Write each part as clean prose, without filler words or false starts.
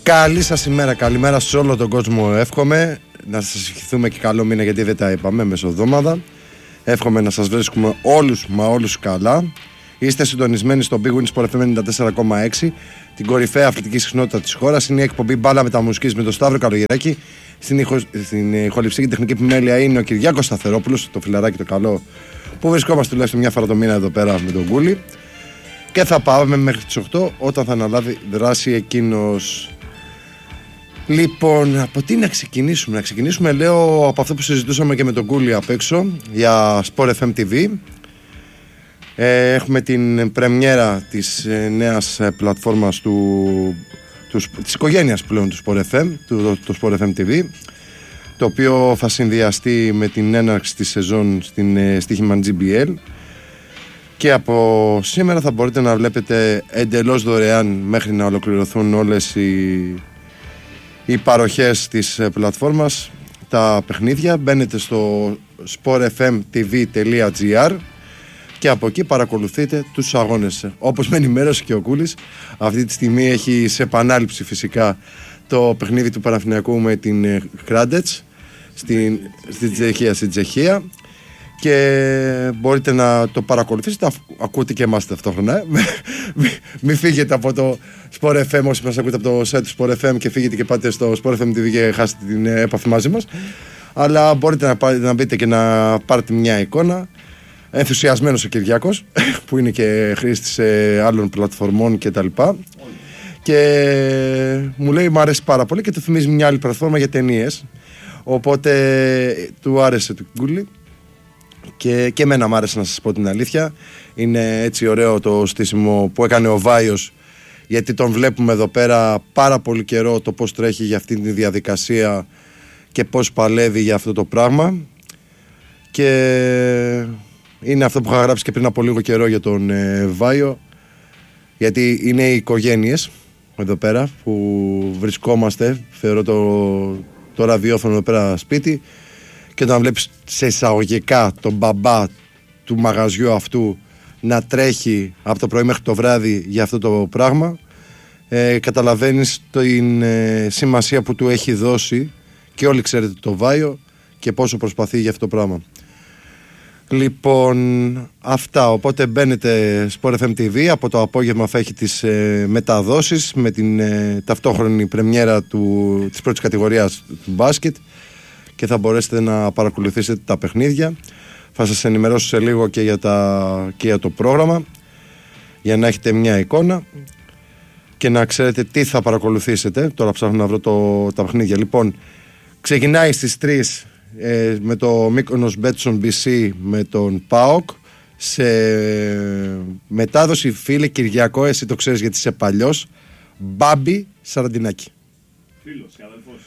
Καλή σας ημέρα, καλημέρα σε όλο τον κόσμο. Εύχομαι να σας ευχηθούμε και καλό μήνα, γιατί δεν τα είπαμε μεσοδόμαδα. Εύχομαι να σας βρίσκουμε όλους καλά. Είστε συντονισμένοι στο Big Win Sport FM 94,6, την κορυφαία αθλητική συχνότητα της χώρας. Είναι η εκπομπή Μπάλα Μεταμουσικής με τον Σταύρο Καλογεράκη. Στην ηχοληψία και τεχνική επιμέλεια είναι ο Κυριάκος Σταθερόπουλος, το φιλαράκι το καλό, που βρισκόμαστε τουλάχιστον μια φορά το μήνα εδώ πέρα με τον Κούλι. Και θα πάμε μέχρι τις 8 όταν θα αναλάβει δράση εκείνος. Λοιπόν, από τι να ξεκινήσουμε? Να ξεκινήσουμε, λέω, από αυτό που συζητούσαμε και με τον Κούλι απ' έξω για Sport FM TV. Έχουμε την πρεμιέρα της νέας πλατφόρμας της οικογένειας πλέον του Sport FM, το Sport FM TV, το οποίο θα συνδυαστεί με την έναρξη της σεζόν στην στοίχημα GBL. Και από σήμερα θα μπορείτε να βλέπετε εντελώς δωρεάν, μέχρι να ολοκληρωθούν όλες οι παροχές της πλατφόρμας, τα παιχνίδια. Μπαίνετε στο sportfmtv.gr και από εκεί παρακολουθείτε τους αγώνες. Όπως με ενημέρωσε και ο Κούλης, αυτή τη στιγμή έχει σε επανάληψη φυσικά το παιχνίδι του Παναθηναϊκού με την Κράντετς στην Τσεχία, και μπορείτε να το παρακολουθήσετε. Ακούτε και εμάς ταυτόχρονα. Μην φύγετε από το Sport FM, όσοι μας ακούτε από το site του Sport FM, και φύγετε και πάτε στο Sport FM TV και χάσετε την επαφή μαζί μας. Αλλά μπορείτε να μπείτε και να πάρετε μια εικόνα. Ενθουσιασμένος ο Κυριάκος, που είναι και χρήστης άλλων πλατφορμών κτλ. Και μου λέει μου αρέσει πάρα πολύ και του θυμίζει μια άλλη πλατφόρμα για ταινίες. Οπότε του άρεσε του Κούλι. Και εμένα μου άρεσε, να σας πω την αλήθεια. Είναι έτσι ωραίο το στήσιμο που έκανε ο Βάιος, γιατί τον βλέπουμε εδώ πέρα πάρα πολύ καιρό, το πώς τρέχει για αυτή τη διαδικασία και πώς παλεύει για αυτό το πράγμα. Και είναι αυτό που είχα γράψει και πριν από λίγο καιρό για τον Βάιο, γιατί είναι οι οικογένειες εδώ πέρα που βρισκόμαστε. Θεωρώ το ραδιόφωνο εδώ πέρα σπίτι, και όταν βλέπεις σε εισαγωγικά τον μπαμπά του μαγαζιού αυτού να τρέχει από το πρωί μέχρι το βράδυ για αυτό το πράγμα, καταλαβαίνεις την σημασία που του έχει δώσει, και όλοι ξέρετε το Βάιο και πόσο προσπαθεί για αυτό το πράγμα. Λοιπόν, αυτά. Οπότε μπαίνετε Sport FM TV. Από το απόγευμα θα έχει τις μεταδόσεις με την ταυτόχρονη πρεμιέρα της πρώτης κατηγορίας του μπάσκετ, και θα μπορέσετε να παρακολουθήσετε τα παιχνίδια. Θα σας ενημερώσω σε λίγο και για το πρόγραμμα, για να έχετε μια εικόνα και να ξέρετε τι θα παρακολουθήσετε. Τώρα ψάχνω να βρω τα παιχνίδια. Λοιπόν, ξεκινάει στις 3 με το Μύκονος Μπέτσον BC με τον ΠΑΟΚ, σε μετάδοση, φίλε Κυριακό, εσύ το ξέρεις γιατί είσαι παλιός, Μπάμπη Σαραντινάκη. Φίλος και αδελφός.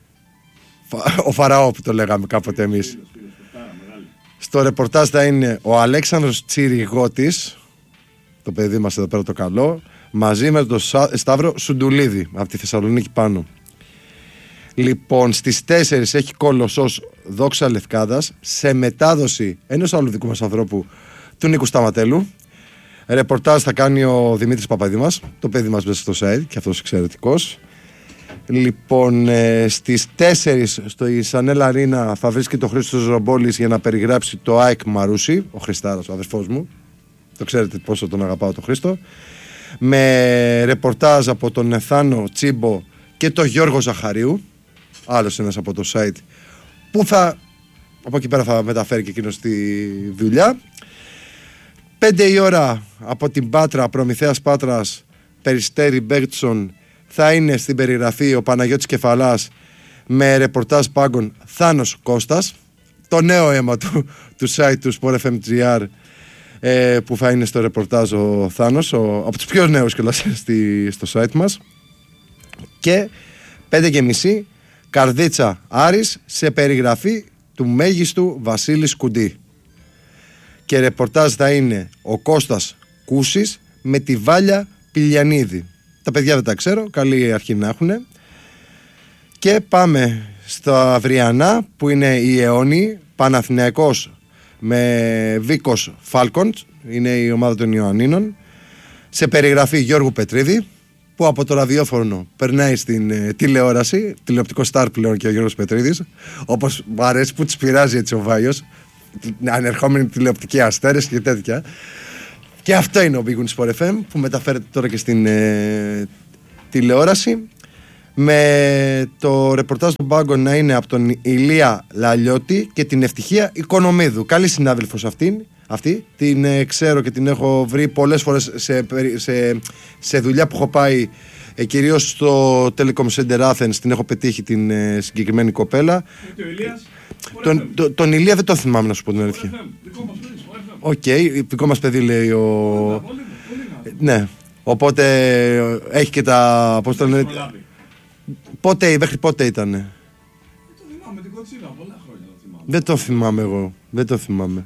Ο Φαραώ που το λέγαμε κάποτε εμείς. Στο ρεπορτάζ θα είναι ο Αλέξανδρος Τσιριγώτης, το παιδί μας εδώ πέρα το καλό, μαζί με τον Σταύρο Σουντουλίδη από τη Θεσσαλονίκη πάνω. Λοιπόν, στις 4 έχει Κολοσσός Δόξα Λευκάδας, σε μετάδοση ενός άλλου δικού μας ανθρώπου, του Νίκου Σταματέλου. Ρεπορτάζ θα κάνει ο Δημήτρης Παπαδήμας, το παιδί μας μέσα στο site, και αυτός εξαιρετικός. Λοιπόν, στις 4 στο Ισανέλ Αρίνα θα βρίσκεται ο Χρήστος Ρομπόλης για να περιγράψει το ΑΕΚ Μαρούσι, ο Χριστάρας, ο αδερφός μου. Το ξέρετε πόσο τον αγαπάω τον Χρήστο. Με ρεπορτάζ από τον Εθάνο Τσίμπο και τον Γιώργο Ζαχαρίου, άλλος ένας από το site, που από εκεί πέρα θα μεταφέρει και εκείνος τη δουλειά. 5 η ώρα από την Πάτρα, Προμηθέας Πάτρας, Περιστέρι Μπέρτσον, θα είναι στην περιγραφή ο Παναγιώτης Κεφαλάς, με ρεπορτάζ πάγκων Θάνος Κώστας, το νέο αίμα του site του Sport FM GR, που θα είναι στο ρεπορτάζ ο Θάνος, από τους πιο νέους κιόλας στο site μας. Και 5:30 Καρδίτσα Άρης, σε περιγραφή του μέγιστου Βασίλη Σκουντή. Και ρεπορτάζ θα είναι ο Κώστας Κούσης με τη Βάλια Πηλιανίδη. Τα παιδιά δεν τα ξέρω, καλή αρχή να έχουν. Και πάμε στα αυριανά, που είναι η Αιώνη, Παναθηναϊκός με Βίκος Φάλκοντς, είναι η ομάδα των Ιωαννίνων, σε περιγραφή Γιώργου Πετρίδη, που από το ραδιόφωνο περνάει στην τηλεόραση, τηλεοπτικό στάρ πλέον και ο Γιώργος Πετρίδης, όπως μου αρέσει που της πειράζει έτσι ο Βάιος, ανερχόμενοι τηλεοπτικοί αστέρες και τέτοια. Και αυτό είναι ο Big Win Sport FM που μεταφέρεται τώρα και στην τηλεόραση, με το ρεπορτάζ του Πάγκο να είναι από τον Ηλία Λαλιώτη και την Ευτυχία Οικονομίδου. Καλή συνάδελφος αυτή, την ξέρω και την έχω βρει πολλές φορές σε δουλειά που έχω πάει, κυρίως στο Telecom Center Athens, την έχω πετύχει την συγκεκριμένη κοπέλα. Τον Ηλία δεν το θυμάμαι, να σου πω την αλήθεια. Οκ, δικό μας παιδί λέει ο... Ναι, οπότε έχει και τα... Πώς το λένε... Μέχρι πότε ήτανε? Δεν το θυμάμαι εγώ. Δεν το θυμάμαι.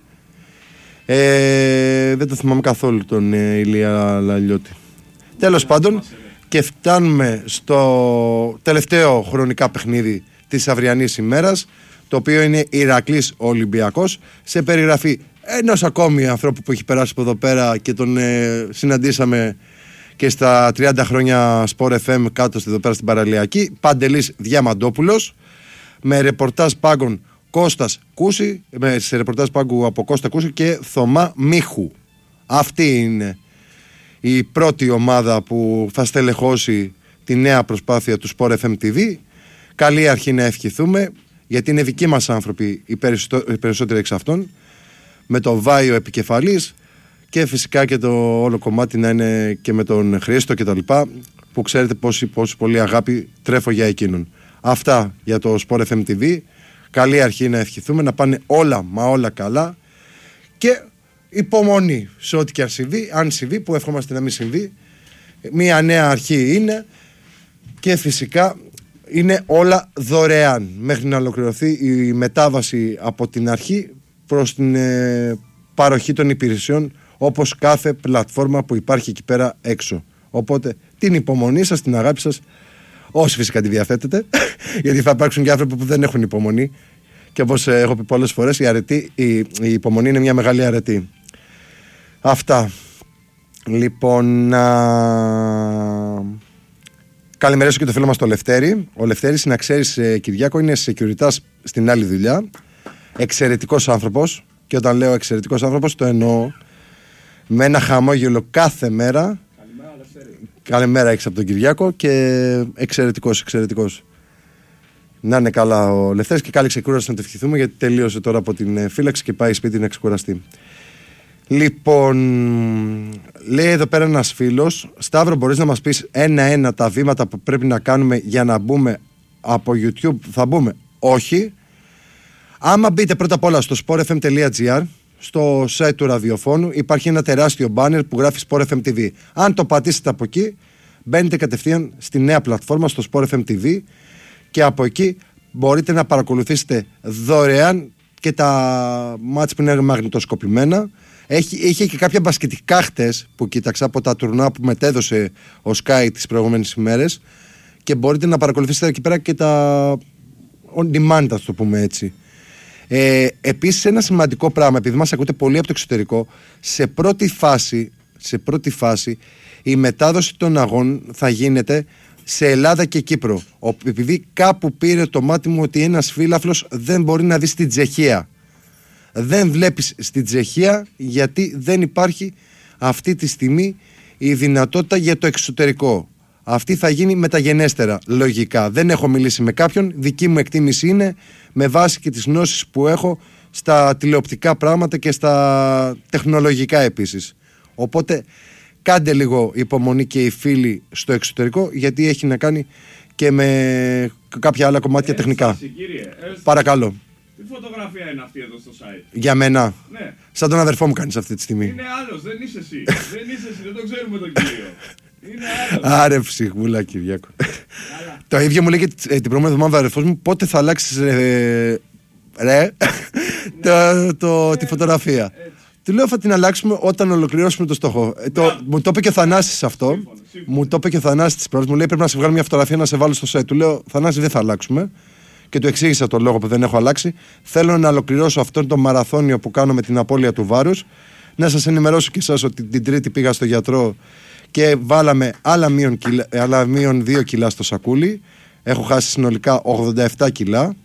Δεν το θυμάμαι καθόλου τον Ηλία Λαλιώτη. Τέλος πάντων, και φτάνουμε στο τελευταίο χρονικά παιχνίδι της αυριανής ημέρας, το οποίο είναι Ηρακλής Ολυμπιακός, σε περιγραφή ενός ακόμη ανθρώπου που έχει περάσει από εδώ πέρα και τον συναντήσαμε και στα 30 χρόνια Sport FM κάτω εδώ πέρα στην Παραλιακή, Παντελής Διαμαντόπουλος, με ρεπορτάζ Πάγκων Κώστας Κούση, σε ρεπορτάζ Πάγκου από Κώστα Κούση και Θωμά Μίχου. Αυτή είναι η πρώτη ομάδα που θα στελεχώσει τη νέα προσπάθεια του Sport FM TV. Καλή αρχή να ευχηθούμε, γιατί είναι δικοί μας άνθρωποι οι περισσότεροι εξ αυτών, με το Βάιο επικεφαλής, και φυσικά και το όλο κομμάτι να είναι και με τον Χρήστο και τα λοιπά, που ξέρετε πόση πολύ αγάπη τρέφω για εκείνον. Αυτά για το Sport FM TV. Καλή αρχή να ευχηθούμε, να πάνε όλα καλά και υπομονή σε ό,τι και αν συμβεί, που ευχόμαστε να μην συμβεί. Μια νέα αρχή είναι και φυσικά είναι όλα δωρεάν μέχρι να ολοκληρωθεί η μετάβαση από την αρχή προς την παροχή των υπηρεσιών, όπως κάθε πλατφόρμα που υπάρχει εκεί πέρα έξω. Οπότε την υπομονή σας, την αγάπη σας, όσοι φυσικά τη διαθέτετε, γιατί θα υπάρξουν και άνθρωποι που δεν έχουν υπομονή, και όπως έχω πει πολλές φορές, η υπομονή είναι μια μεγάλη αρετή. Αυτά. Λοιπόν, καλημερίσω και το φίλο μας το Λευτέρη. Ο Λευτέρης, να ξέρεις, Κυριάκο, είναι securitas στην άλλη δουλειά. Εξαιρετικός άνθρωπος, και όταν λέω εξαιρετικός άνθρωπος το εννοώ με ένα κάθε μέρα. Καλημέρα, Λευτέρη. Καλημέρα έχεις από τον Κυριάκο, και εξαιρετικός. Να είναι καλά ο Λευτέρης και καλή ξεκούραση να το ευχηθούμε, γιατί τελείωσε τώρα από την φύλαξη και πάει σπίτι να ξεκουραστεί. Λοιπόν, λέει εδώ πέρα ένας φίλος, Σταύρο, μπορείς να μας πεις ένα-ένα τα βήματα που πρέπει να κάνουμε για να μπούμε από YouTube? Θα μπούμε? Όχι. Άμα μπείτε πρώτα απ' όλα στο sportfm.gr, στο site του ραδιοφώνου, υπάρχει ένα τεράστιο banner που γράφει Sport FM TV. Αν το πατήσετε από εκεί, μπαίνετε κατευθείαν στη νέα πλατφόρμα, στο Sport FM TV, και από εκεί μπορείτε να παρακολουθήσετε δωρεάν και τα μάτς που είναι μαγνητοσκοπημένα. Είχε και κάποια μπασκετικά χτες που κοίταξα από τα τουρνά που μετέδωσε ο Sky τις προηγούμενες ημέρες, και μπορείτε να παρακολουθήσετε εκεί πέρα και τα on demand, ας το πούμε έτσι. Επίσης, ένα σημαντικό πράγμα, επειδή μας ακούτε πολύ από το εξωτερικό, σε πρώτη φάση η μετάδοση των αγών θα γίνεται σε Ελλάδα και Κύπρο, επειδή κάπου πήρε το μάτι μου ότι ένας φίλαθλος δεν μπορεί να δει στην Τσεχία. Δεν βλέπεις στην Τσεχία, γιατί δεν υπάρχει αυτή τη στιγμή η δυνατότητα για το εξωτερικό. Αυτή θα γίνει μεταγενέστερα, λογικά. Δεν έχω μιλήσει με κάποιον. Δική μου εκτίμηση είναι, με βάση και τις γνώσεις που έχω στα τηλεοπτικά πράγματα και στα τεχνολογικά επίσης. Οπότε κάντε λίγο υπομονή και οι φίλοι στο εξωτερικό, γιατί έχει να κάνει και με κάποια άλλα κομμάτια τεχνικά. Κύριε, παρακαλώ. Τι φωτογραφία είναι αυτή εδώ στο site? Για μένα. Ναι. Σαν τον αδερφό μου κάνεις αυτή τη στιγμή. Είναι άλλος, δεν είσαι εσύ. Δεν το ξέρουμε τον κύριο. Είναι άλλος. Άρε ψυχούλα, Κυριάκο. Το ίδιο μου λέγε την προηγούμενη εβδομάδα ο αδερφός μου, πότε θα αλλάξεις τη φωτογραφία. Του λέω, θα την αλλάξουμε όταν ολοκληρώσουμε το στόχο. Μου το είπε και ο Θανάσης αυτό. Μου το είπε και ο Θανάσης της πρώτης. Μου λέει, πρέπει να σε βγάλω μια φωτογραφία να σε βάλω στο site. Του λέω, Θανάση, δεν θα αλλάξουμε. Και του εξήγησα τον λόγο που δεν έχω αλλάξει. Θέλω να ολοκληρώσω αυτόν τον μαραθώνιο που κάνω με την απώλεια του βάρους. Να σας ενημερώσω και εσάς ότι την Τρίτη πήγα στο γιατρό και βάλαμε άλλα μείον 2 κιλά στο σακούλι. Έχω χάσει συνολικά 87 κιλά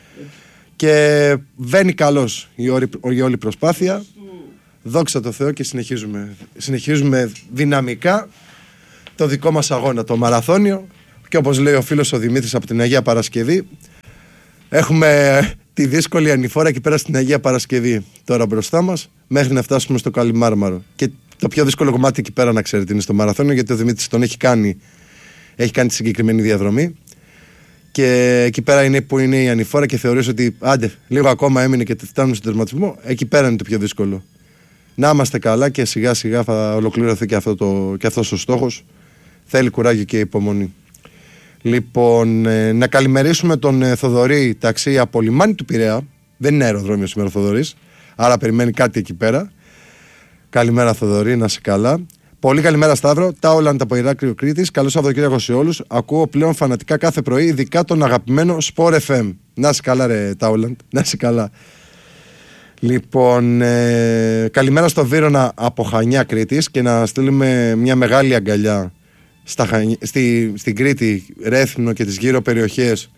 και βαίνει καλώς η όλη προσπάθεια. Δόξα τω Θεώ, και συνεχίζουμε δυναμικά το δικό μας αγώνα, το μαραθώνιο. Και όπως λέει ο φίλος ο Δημήτρης από την Αγία Παρασκευή, έχουμε τη δύσκολη ανηφόρα εκεί πέρα στην Αγία Παρασκευή τώρα μπροστά μας, μέχρι να φτάσουμε στο Καλιμάρμαρο. Και το πιο δύσκολο κομμάτι εκεί πέρα, να ξέρετε, είναι στο μαραθώνιο, γιατί ο Δημήτρης τον έχει κάνει τη συγκεκριμένη διαδρομή. Και εκεί πέρα είναι που είναι η ανηφόρα και θεωρείς ότι άντε, λίγο ακόμα έμεινε και φτάνουμε στον τερματισμό. Εκεί πέρα είναι το πιο δύσκολο. Να είμαστε καλά και σιγά σιγά θα ολοκληρωθεί και αυτός ο στόχος. Θέλει κουράγιο και υπομονή. Λοιπόν, να καλημερίσουμε τον Θοδωρή ταξί από λιμάνι του Πειραιά. Δεν είναι αεροδρόμιο σήμερα ο Θοδωρής, άρα περιμένει κάτι εκεί πέρα. Καλημέρα Θοδωρή, να είσαι καλά. Πολύ καλημέρα Σταύρο, Τάουλαντ από Ηράκλειο Κρήτης. Καλό Σαββατοκύριακο σε όλους. Ακούω πλέον φανατικά κάθε πρωί, ειδικά τον αγαπημένο Sport FM. Να είσαι καλά ρε Τάουλαντ, να είσαι καλά. Λοιπόν, καλημέρα στο Βύρωνα από Χανιά Κρήτης και να στείλουμε μια μεγάλη αγκαλιά στην Κρήτη, Ρέθυμνο και τις γύρω περιοχές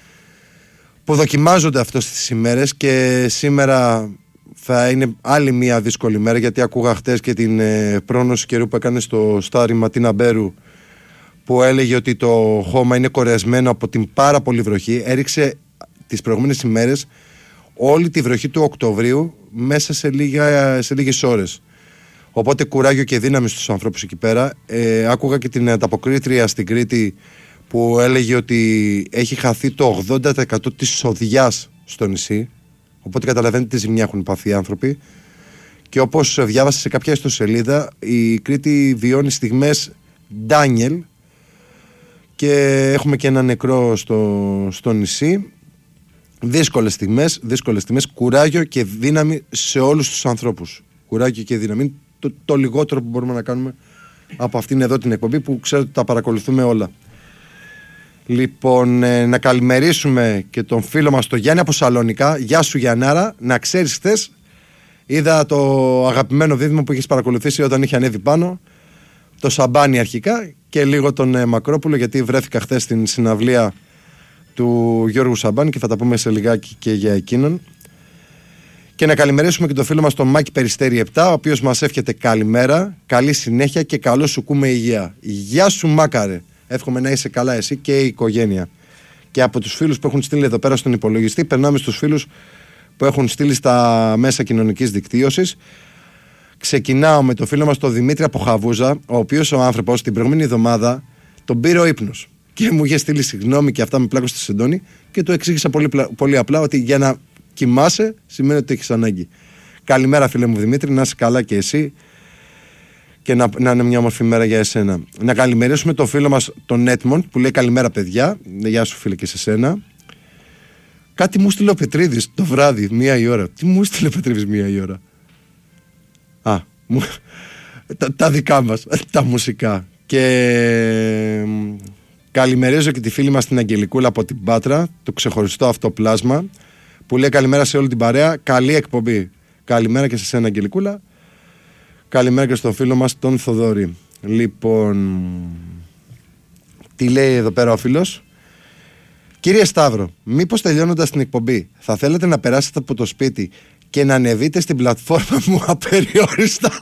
που δοκιμάζονται αυτές τις ημέρες, και σήμερα θα είναι άλλη μια δύσκολη μέρα, γιατί ακούγα χτες και την πρόγνωση καιρού που έκανε στο Στάρι Ματίνα Μπέρου, που έλεγε ότι το χώμα είναι κορεσμένο από την πάρα πολύ βροχή. Έριξε τις προηγούμενες ημέρες όλη τη βροχή του Οκτωβρίου μέσα σε λίγες ώρες. Οπότε κουράγιο και δύναμη στους ανθρώπους εκεί πέρα. Άκουγα και την ανταποκρίτρια στην Κρήτη που έλεγε ότι έχει χαθεί το 80% της σοδιάς στο νησί. Οπότε καταλαβαίνετε τι ζημιά έχουν πάθει οι άνθρωποι. Και όπως διάβασα σε κάποια ιστοσελίδα, η Κρήτη βιώνει στιγμές Ντάνιελ και έχουμε και ένα νεκρό στο νησί. Δύσκολες στιγμές. Κουράγιο και δύναμη σε όλους τους ανθρώπους. Κουράγιο και δύναμη. Το λιγότερο που μπορούμε να κάνουμε από αυτήν εδώ την εκπομπή, που ξέρω ότι τα παρακολουθούμε όλα. Λοιπόν, να καλημερίσουμε και τον φίλο μας τον Γιάννη από Σαλονικά. Γεια σου Γιαννάρα. Να ξέρεις, χθες είδα το αγαπημένο δίδυμο που έχεις παρακολουθήσει όταν είχε ανέβει πάνω, το Σαμπάνι αρχικά και λίγο τον Μακρόπουλο, γιατί βρέθηκα χθες στην συναυλία του Γιώργου Σαμπάνι και θα τα πούμε σε λιγάκι και για εκείνον. Και να καλημερίσουμε και τον φίλο μας τον Μάκη Περιστέρη 7, ο οποίος μας εύχεται καλημέρα, καλή συνέχεια και καλό σου κούμε υγεία. Γεια σου Μάκαρε. Εύχομαι να είσαι καλά εσύ και η οικογένεια. Και από τους φίλους που έχουν στείλει εδώ πέρα στον υπολογιστή, περνάμε στους φίλους που έχουν στείλει στα μέσα κοινωνικής δικτύωσης. Ξεκινάω με το φίλο μας τον Δημήτρη από Χαβούζα, ο οποίος ο άνθρωπος την προηγούμενη εβδομάδα τον πήρε ο ύπνος και μου είχε στείλει συγγνώμη και αυτά με πλάκο στη Σεντόνη, και του εξήγησα πολύ απλά ότι για να κοιμάσαι σημαίνει ότι έχεις ανάγκη. Καλημέρα φίλε μου Δημήτρη, να είσαι καλά και εσύ και να είναι μια όμορφη μέρα για εσένα. Να καλημερίσουμε τον φίλο μας τον Έτμοντ που λέει καλημέρα παιδιά. Γεια σου φίλε και σε σένα. Κάτι μου στείλε ο Πετρίδης το βράδυ, 1 η ώρα. Τι μου στείλε ο Πετρίδης 1 η ώρα? Τα δικά μας, τα μουσικά. Και καλημερίζω και τη φίλη μας την Αγγελικούλα από την Πάτρα, το ξεχωριστό αυτό πλάσμα, που λέει καλημέρα σε όλη την παρέα, καλή εκπομπή. Καλημέρα και σε σένα Αγγελικούλα. Καλημέρα και στον φίλο μας τον Θοδωρή. Λοιπόν, τι λέει εδώ πέρα ο φίλος? Κύριε Σταύρο, μήπως τελειώνοντας την εκπομπή θα θέλετε να περάσετε από το σπίτι και να ανεβείτε στην πλατφόρμα μου απεριόριστα?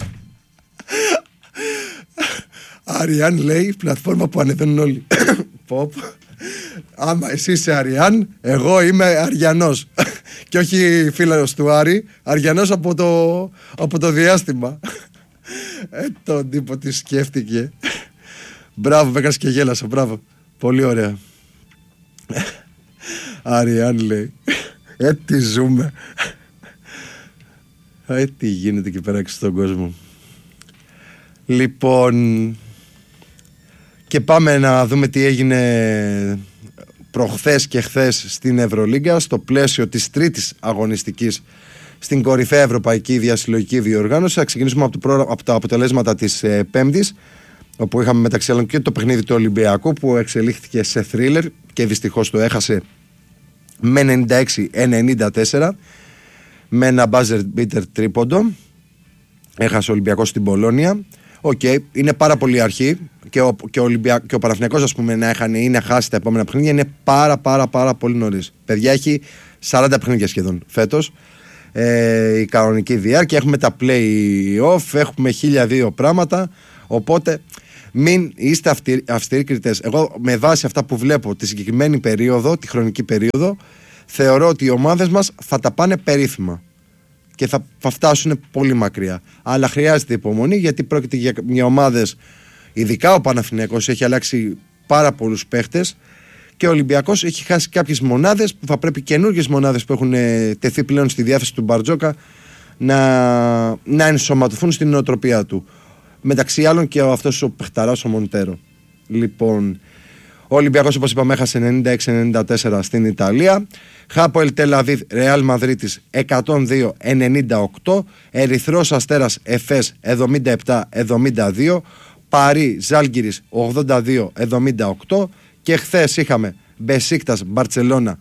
Αριάν λέει, πλατφόρμα που ανεβαίνουν όλοι. Άμα εσύ είσαι Αριάν, εγώ είμαι Αριανός. Και όχι φίλος του Άρη, Αριανός από το διάστημα. Τον τύπο τι σκέφτηκε. Μπράβο, με έκανες και γέλασα, μπράβο. Πολύ ωραία. Αριάν λέει, τι ζούμε. Τι γίνεται εκεί πέρα στον κόσμο. Λοιπόν, και πάμε να δούμε τι έγινε προχθές και χθες στην Ευρωλίγκα στο πλαίσιο της τρίτης αγωνιστικής στην κορυφαία ευρωπαϊκή διασυλλογική διοργάνωση. Θα ξεκινήσουμε από τα αποτελέσματα της Πέμπτης, όπου είχαμε μεταξύ άλλων και το παιχνίδι του Ολυμπιακού που εξελίχθηκε σε θρίλερ και δυστυχώς το έχασε με 96-94 με ένα buzzer beater τρίποντο. Έχασε ο Ολυμπιακός στην Πολόνια. Οκ, είναι πάρα πολύ αρχή και ο Παναθηναϊκός, ας πούμε, να έχανε ή να χάσει τα επόμενα παιχνίδια είναι πάρα πολύ νωρίς. Παιδιά, έχει 40 παιχνίδια σχεδόν φέτος. Η κανονική διάρκεια, έχουμε τα play-off, έχουμε 1002 πράγματα. Οπότε μην είστε αυστηροί κριτές. Εγώ, με βάση αυτά που βλέπω τη συγκεκριμένη περίοδο, τη χρονική περίοδο, θεωρώ ότι οι ομάδες μας θα τα πάνε περίφημα και θα φτάσουν πολύ μακριά. Αλλά χρειάζεται υπομονή, γιατί πρόκειται για ομάδες, ειδικά ο Παναθηναϊκός έχει αλλάξει πάρα πολλούς παίχτες και ο Ολυμπιακός έχει χάσει κάποιες μονάδες που θα πρέπει, καινούργιες μονάδες που έχουν τεθεί πλέον στη διάθεση του Μπαρτζόκα, να ενσωματωθούν στην νοοτροπία του. Μεταξύ άλλων και αυτός ο παιχταράς ο Μοντέρο. Λοιπόν, ο Ολυμπιακός, όπως είπαμε, έχασε 96-94 στην Ιταλία. Χάποελ Τελ Αβίβ Ρεάλ Μαδρίτης 102-98. Ερυθρός Αστέρας Εφές 77-72. Παρί Ζάλγκιρις 82-78. Και χθες είχαμε Μπεσίκτας Μπαρτσελώνα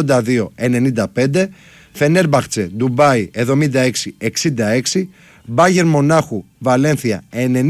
82-95. Φενέρμπαχτσε Ντουμπάι 76-66. Μπάγερ Μονάχου Βαλένθια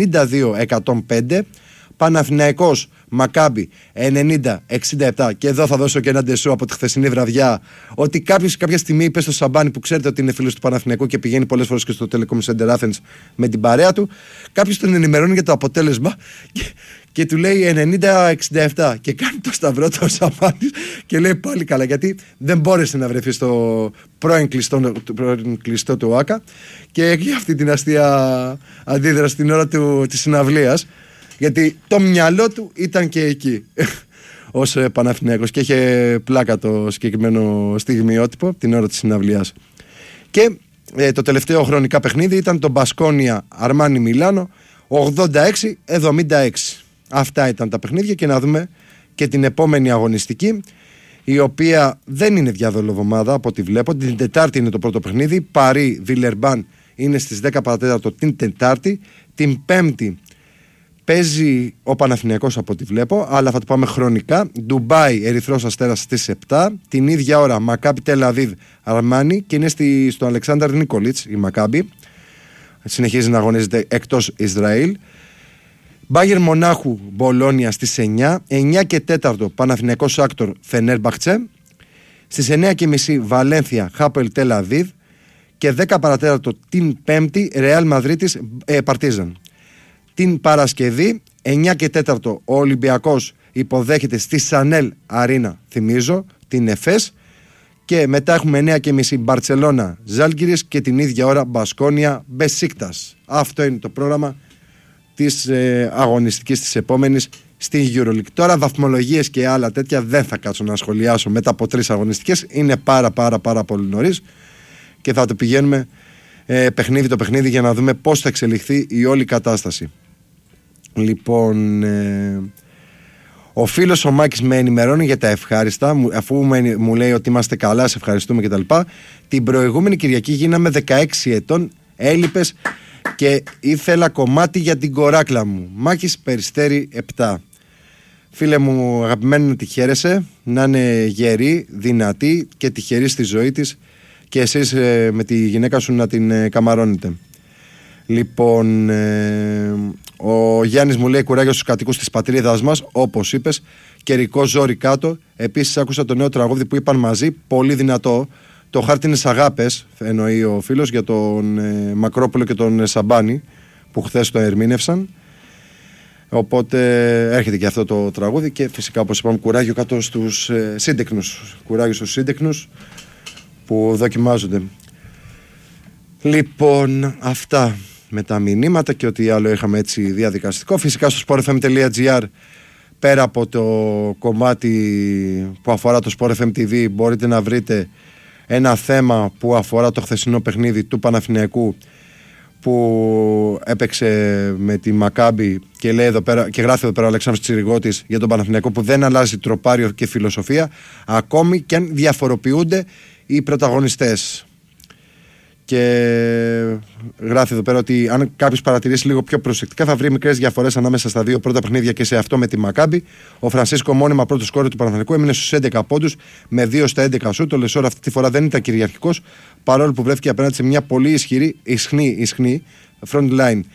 92-105. Παναθηναϊκός Μακάμπι 90-67. Και εδώ θα δώσω και ένα ντεσού από τη χθεσινή βραδιά, ότι κάποιος κάποια στιγμή είπε στο Σαμπάνι, που ξέρετε ότι είναι φίλος του Παναθηναϊκού και πηγαίνει πολλές φορές και στο Telecom Center Athens με την παρέα του, κάποιος τον ενημερώνει για το αποτέλεσμα και του λέει 90-67 και κάνει το σταυρό το Σαμπάνι και λέει πάλι καλά, γιατί δεν μπόρεσε να βρεθεί στο πρώην κλειστό του ΆΚΑ και έχει αυτή την αστεία αντίδραση την ώρα της συναυλίας, γιατί το μυαλό του ήταν και εκεί ως Παναθηναϊκός και είχε πλάκα το συγκεκριμένο στιγμιότυπο την ώρα της συναυλίας. Και το τελευταίο χρονικά παιχνίδι ήταν το Μπασκόνια Αρμάνι Μιλάνο 86-76. Αυτά ήταν τα παιχνίδια, και να δούμε και την επόμενη αγωνιστική, η οποία δεν είναι διαδολοβομάδα από ό,τι βλέπω. Την Τετάρτη είναι το πρώτο παιχνίδι. Παρί Βιλερμπάν είναι στις 10 παρατέταρτο την Τετάρτη. Την Πέμπτη παίζει ο Παναθηναϊκός από ό,τι βλέπω, αλλά θα το πάμε χρονικά. Ντουμπάι Ερυθρός Αστέρας στις 7. Την ίδια ώρα Μακάμπι Τελ Αβίβ Αρμάνι, και είναι στο Αλεξάνδρ Νίκολιτς η Μακάμπι. Συνεχίζει να αγωνίζεται εκτός Ισραήλ. Μπάγερ Μονάχου Μπολόνια στις 9. 9 και 4 Παναθηναϊκός Άκτορ Φενέρμπαχτσε. Στις 9:30 Βαλένθια Χάποελ Τελ Αβίβ. Και 10 παρατέταρτο την Πέμπτη Ρεάλ Μαδρίτης Παρτίζαν. Την Παρασκευή 9 και 4 ο Ολυμπιακός υποδέχεται στη Σανέλ Αρίνα, θυμίζω, την Εφές. Και μετά έχουμε 9:30 Μπαρτσελώνα Ζάλγκιρις και την ίδια ώρα Μπασκόνια Μπεσίκτας. Αυτό είναι το πρόγραμμα της αγωνιστικής της επόμενης στην EuroLeague. Τώρα βαθμολογίες και άλλα τέτοια δεν θα κάτσω να σχολιάσω μετά από 3 αγωνιστικές. Είναι πάρα πολύ νωρίς και θα το πηγαίνουμε παιχνίδι το παιχνίδι για να δούμε πώς θα εξελιχθεί η όλη κατάσταση. Λοιπόν, ο φίλος ο Μάκης με ενημερώνει για τα ευχάριστα, αφού μου λέει ότι είμαστε καλά, σε ευχαριστούμε κτλ. Την προηγούμενη Κυριακή γίναμε 16 ετών, έλειπες και ήθελα κομμάτι για την κοράκλα μου. Μάκης Περιστέρι 7. Φίλε μου αγαπημένη, να τη χαίρεσαι, να είναι γερή, δυνατή και τυχερή στη ζωή της, και εσείς με τη γυναίκα σου να την καμαρώνετε. Λοιπόν, ο Γιάννης μου λέει κουράγιο στους κατοίκους της πατρίδας μας, όπως είπες, καιρικό ζόρι κάτω. Επίσης άκουσα το νέο τραγούδι που είπαν μαζί, πολύ δυνατό. Το Χάρτινες Αγάπες, εννοεί ο φίλος, για τον Μακρόπουλο και τον Σαμπάνι, που χθες το ερμήνευσαν. Οπότε έρχεται και αυτό το τραγούδι, και φυσικά, όπως είπαμε, κουράγιο κάτω στους σύντεκνους. Κουράγιο στους σύντεκνους που δοκιμάζονται. Λοιπόν, αυτά με τα μηνύματα και ό,τι άλλο είχαμε έτσι διαδικαστικό. Φυσικά στο sportfm.gr, πέρα από το κομμάτι που αφορά το Sport FM TV, μπορείτε να βρείτε ένα θέμα που αφορά το χθεσινό παιχνίδι του Παναθηναϊκού, που έπαιξε με τη Μακάμπι, και λέει εδώ πέρα, και γράφει εδώ πέρα ο Αλεξάνδρος Τσιριγώτης για τον Παναθηναϊκό, που δεν αλλάζει τροπάριο και φιλοσοφία ακόμη και αν διαφοροποιούνται οι πρωταγωνιστές. Και γράφει εδώ πέρα ότι αν κάποιος παρατηρήσει λίγο πιο προσεκτικά θα βρει μικρές διαφορές ανάμεσα στα δύο πρώτα παιχνίδια και σε αυτό με τη Μακάμπι. Ο Φρανσίσκο, μόνιμα πρώτο σκόρερ του Παναθηναϊκού, έμεινε στους 11 πόντους με 2 στα 11 σουτ. Ο Λεσόρ αυτή τη φορά δεν ήταν κυριαρχικός, παρόλο που βρέθηκε απέναντι σε μια πολύ ισχνή front line.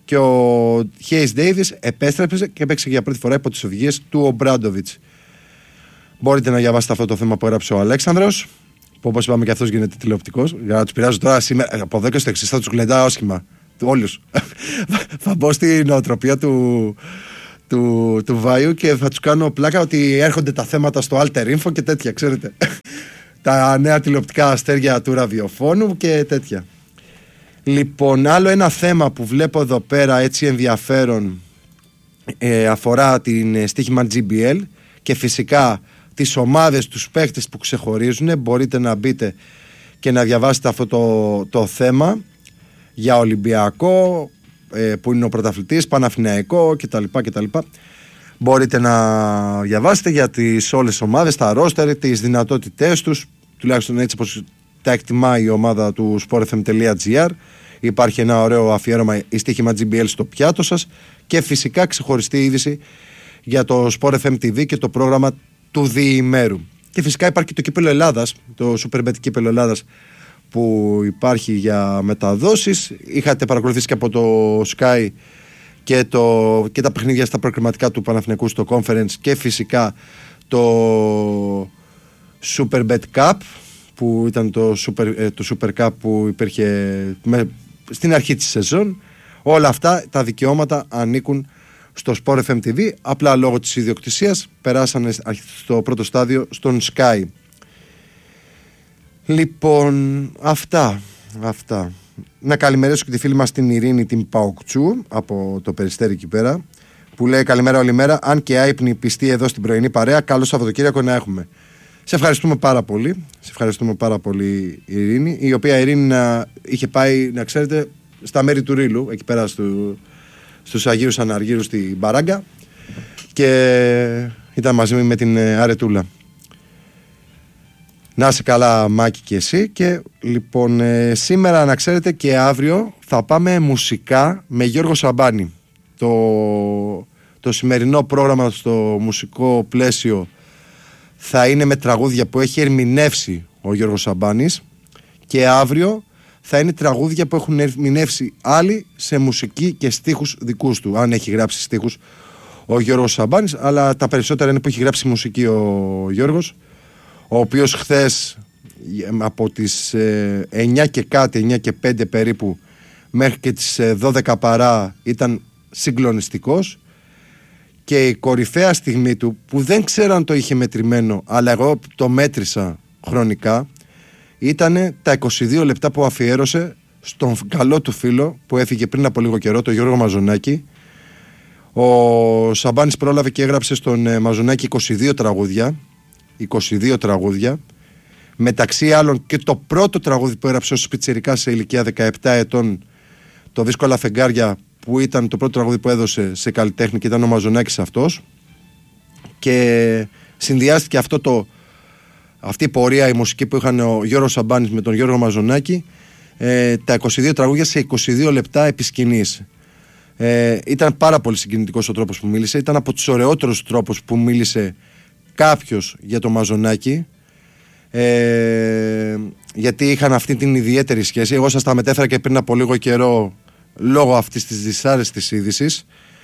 Και ο Hayes Davis επέστρεψε και έπαιξε για πρώτη φορά υπό τις οδηγίες του Ομπράντοβιτς. Μπορείτε να διαβάσετε αυτό το θέμα που έγραψε ο Αλέξανδρος, που όπως είπαμε και αυτός γίνεται τηλεοπτικός. Για να τους πειράζω τώρα σήμερα, από εδώ και στο εξής θα τους γλεντάω άσχημα. Όλους. Θα μπω στην νοοτροπία του Βάιου και θα τους κάνω πλάκα ότι έρχονται τα θέματα στο Alter Info και τέτοια, ξέρετε. Τα νέα τηλεοπτικά αστέρια του ραδιοφώνου και τέτοια. Λοιπόν, άλλο ένα θέμα που βλέπω εδώ πέρα έτσι ενδιαφέρον αφορά την στοίχημα GBL και φυσικά τις ομάδες, τους παίκτες που ξεχωρίζουν. Μπορείτε να μπείτε και να διαβάσετε αυτό το θέμα για Ολυμπιακό που είναι ο πρωταθλητής, Παναθηναϊκό κτλ. Μπορείτε να διαβάσετε για τις όλες τις ομάδες, τα ρόστερ, τις δυνατότητές τους, τουλάχιστον έτσι όπως τα εκτιμά η ομάδα του sportfm.gr. Υπάρχει ένα ωραίο αφιέρωμα η στοίχημα GBL στο πιάτο σας και φυσικά ξεχωριστή είδηση για το Sport FM TV και το πρόγραμμα του διημέρου. Και φυσικά υπάρχει και το κύπελλο Ελλάδας, το Superbet κύπελλο Ελλάδας που υπάρχει για μεταδόσεις. Είχατε παρακολουθήσει και από το Sky και τα παιχνίδια στα προκριματικά του Παναθηναϊκού στο Conference και φυσικά το Superbet Cup που ήταν το Super Cup που υπήρχε στην αρχή της σεζόν. Όλα αυτά τα δικαιώματα ανήκουν στο Sport FM TV, απλά λόγω της ιδιοκτησίας περάσανε στο πρώτο στάδιο στον Sky. Λοιπόν, αυτά. Να καλημερίσω και τη φίλη μας την Ειρήνη την Παοκτσού από το Περιστέρι εκεί πέρα, που λέει καλημέρα όλη μέρα, αν και άϊπνη πιστή εδώ στην πρωινή παρέα, καλό Σαββατοκύριακο να έχουμε. Σε ευχαριστούμε πάρα πολύ Ειρήνη, η οποία Ειρήνη είχε πάει, να ξέρετε, στα μέρη του Ρήλου, εκεί πέρα στους Αγίους Αναργύρους στην Μπαράγκα και ήταν μαζί με την Αρετούλα. Να είσαι καλά Μάκη και εσύ. Και λοιπόν σήμερα να ξέρετε και αύριο θα πάμε μουσικά με Γιώργο Σαμπάνη. Το σημερινό πρόγραμμα στο μουσικό πλαίσιο θα είναι με τραγούδια που έχει ερμηνεύσει ο Γιώργος Σαμπάνης και αύριο θα είναι τραγούδια που έχουν ερμηνεύσει άλλοι σε μουσική και στίχους δικούς του, αν έχει γράψει στίχους ο Γιώργος Σαμπάνης, αλλά τα περισσότερα είναι που έχει γράψει μουσική ο Γιώργος, ο οποίος χθες από τις 9 και κάτι, 9 και 5 περίπου μέχρι και τις 12 παρά ήταν συγκλονιστικός και η κορυφαία στιγμή του, που δεν ξέρω αν το είχε μετρημένο αλλά εγώ το μέτρησα χρονικά, ήταν τα 22 λεπτά που αφιέρωσε στον καλό του φίλο που έφυγε πριν από λίγο καιρό, τον Γιώργο Μαζονάκη. Ο Σαμπάνης πρόλαβε και έγραψε στον Μαζονάκη 22 τραγούδια, μεταξύ άλλων και το πρώτο τραγούδι που έγραψε ως πιτσιρικάς σε ηλικία 17 ετών, το Δύσκολα Φεγγάρια, που ήταν το πρώτο τραγούδι που έδωσε σε καλλιτέχνη και ήταν ο Μαζονάκης αυτός, και συνδυάστηκε αυτή η πορεία, η μουσική που είχαν ο Γιώργος Σαμπάνης με τον Γιώργο Μαζονάκη, τα 22 τραγούδια σε 22 λεπτά επί σκηνής. Ήταν πάρα πολύ συγκινητικός ο τρόπος που μίλησε, ήταν από τους ωραιότερους τρόπους που μίλησε κάποιος για το Μαζονάκη, γιατί είχαν αυτή την ιδιαίτερη σχέση. Εγώ σας τα μετέφερα και πριν από λίγο καιρό λόγω αυτής της δυσάρεστης είδησης,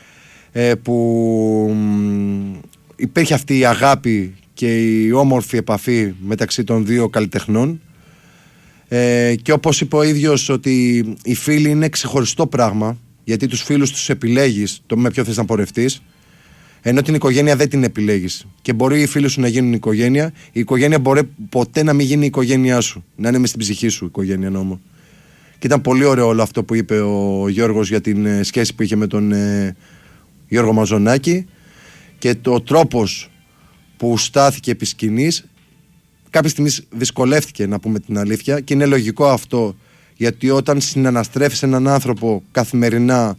που υπήρχε αυτή η αγάπη και η όμορφη επαφή μεταξύ των δύο καλλιτεχνών, και όπως είπε ο ίδιος ότι οι φίλοι είναι ξεχωριστό πράγμα, γιατί τους φίλους τους επιλέγεις το με ποιο θες να πορευτείς, ενώ την οικογένεια δεν την επιλέγεις. Και μπορεί οι φίλοι σου να γίνουν οικογένεια, η οικογένεια μπορεί ποτέ να μην γίνει η οικογένειά σου, να είναι μες στην ψυχή σου η οικογένεια νόμο. Και ήταν πολύ ωραίο όλο αυτό που είπε ο Γιώργος για την σχέση που είχε με τον Γιώργο Μαζονάκη και το τρόπος που στάθηκε επί σκηνής. Κάποια στιγμή δυσκολεύτηκε, να πούμε την αλήθεια, και είναι λογικό αυτό, γιατί όταν συναναστρέφεις έναν άνθρωπο καθημερινά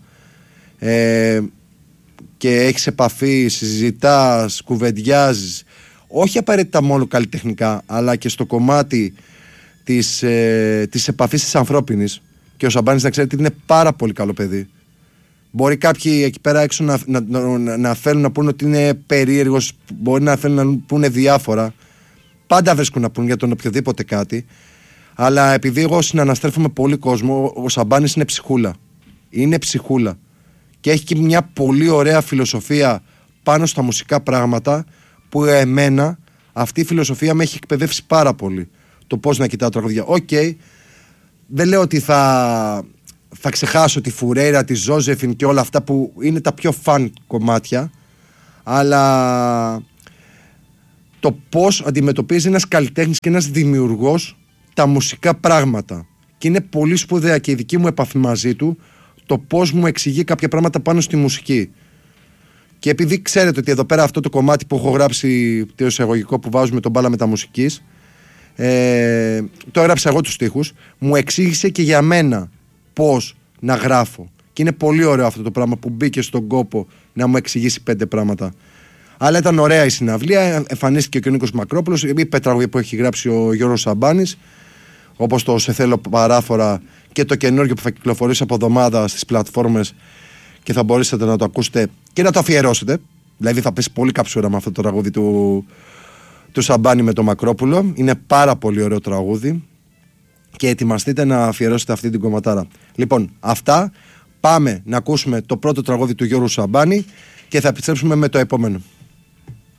και έχεις επαφή, συζητάς, κουβεντιάζεις, όχι απαραίτητα μόνο καλλιτεχνικά, αλλά και στο κομμάτι της επαφής της ανθρώπινης, και ο Σαμπάνης να ξέρετε είναι πάρα πολύ καλό παιδί. Μπορεί κάποιοι εκεί πέρα έξω να θέλουν να πούνε ότι είναι περίεργος, μπορεί να θέλουν να πούνε διάφορα, πάντα βρίσκουν να πούνε για τον οποιοδήποτε κάτι, αλλά επειδή εγώ συναναστρέφω με πολύ κόσμο, ο Σαμπάνης είναι ψυχούλα. Είναι ψυχούλα. και έχει και μια πολύ ωραία φιλοσοφία πάνω στα μουσικά πράγματα, που εμένα αυτή η φιλοσοφία με έχει εκπαιδεύσει πάρα πολύ. Το πώς να κοιτάω τραγούδια. Δεν λέω ότι θα ξεχάσω τη Φουρέιρα, τη Ζόζεφιν και όλα αυτά που είναι τα πιο φαν κομμάτια, αλλά το πώς αντιμετωπίζει ένας καλλιτέχνης και ένας δημιουργός τα μουσικά πράγματα. Και είναι πολύ σπουδαία και η δική μου επαφή μαζί του, το πώς μου εξηγεί κάποια πράγματα πάνω στη μουσική. Και επειδή ξέρετε ότι εδώ πέρα αυτό το κομμάτι που έχω γράψει, το εισαγωγικό που βάζουμε τον μπάλα μεταμουσικής, το έγραψα εγώ τους στίχους, μου εξήγησε και για μένα πώς να γράφω. Και είναι πολύ ωραίο αυτό το πράγμα που μπήκε στον κόπο να μου εξηγήσει 5 πράγματα. Αλλά ήταν ωραία η συναυλία, εμφανίστηκε και ο Νίκος Μακρόπουλος, η τραγούδια που έχει γράψει ο Γιώργος Σαμπάνης, όπως το «Σε θέλω παράφορα» και το καινούργιο που θα κυκλοφορήσει από εβδομάδα στις πλατφόρμες και θα μπορέσετε να το ακούσετε και να το αφιερώσετε. Δηλαδή θα πέσει πολύ καψούρα με αυτό το τραγούδι του Σαμπάνη με το Μακρόπουλο. Είναι πάρα πολύ ωραίο τραγούδι και ετοιμαστείτε να αφιερώσετε αυτή την κομματάρα. Λοιπόν, αυτά. Πάμε να ακούσουμε το πρώτο τραγούδι του Γιώργου Σαμπάνη και θα επιστρέψουμε με το επόμενο.